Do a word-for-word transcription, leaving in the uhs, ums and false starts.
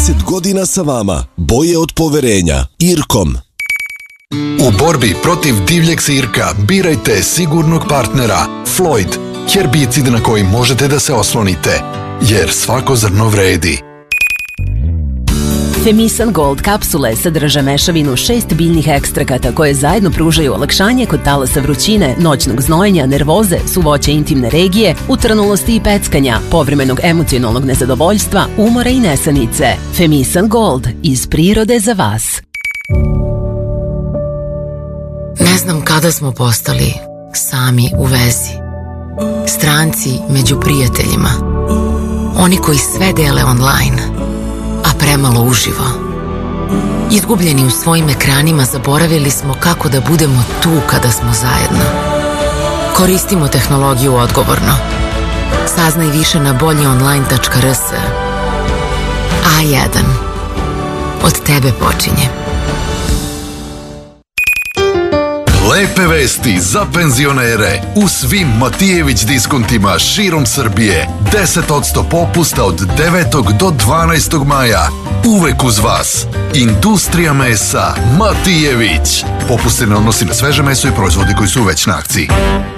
trideset godina sa vama. Boje od poverenja. Irkom. U borbi protiv divljeg sirka birajte sigurnog partnera Floyd, herbicid na koji možete da se oslonite, jer svako zrno vredi. Femisan Gold kapsule sadrže mešavinu šest biljnih ekstrakata koje zajedno pružaju olakšanje kod talasa vrućine, noćnog znojenja, nervoze, suvoća intimne regije, utrnulosti i peckanja, povremenog emocionalnog nezadovoljstva, umora i nesanice. Femisan Gold, iz prirode za vas. Ne znam kada smo postali sami u vezi. Stranci među prijateljima. Oni koji sve dele online, a premalo uživo. Izgubljeni u svojim ekranima, zaboravili smo kako da budemo tu kada smo zajedno. Koristimo tehnologiju odgovorno. Saznaj više na boljeonline tačka r s. A jedan. Od tebe počinje. Lepe vesti za penzionere. U svim Matijević diskontima širom Srbije. deset posto popusta od devetog do dvanaestog maja. Uvek uz vas. Industrija mesa Matijević. Popust se ne odnosi na sveže meso i proizvodi koji su već na akciji.